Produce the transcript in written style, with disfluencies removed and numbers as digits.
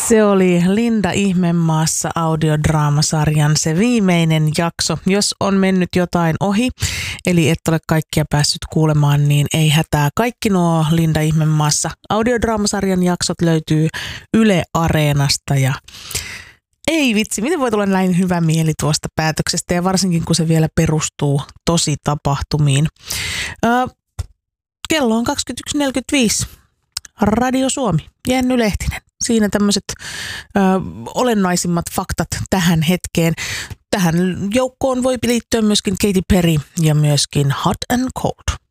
Se oli Linda Ihmemaassa audiodraamasarjan se viimeinen jakso. Jos on mennyt jotain ohi, eli et ole kaikkia päässyt kuulemaan, niin ei hätää. Kaikki nuo Linda Ihmemaassa audiodraamasarjan jaksot löytyy Yle Areenasta ja ei vitsi, miten voi tulla näin hyvä mieli tuosta päätöksestä ja varsinkin kun se vielä perustuu tosi tapahtumiin. Kello on 21.45. Radio Suomi, Jenny Lehtinen. Siinä tämmöiset olennaisimmat faktat tähän hetkeen. Tähän joukkoon voi liittyä myöskin Katy Perry ja myöskin Hot and Cold.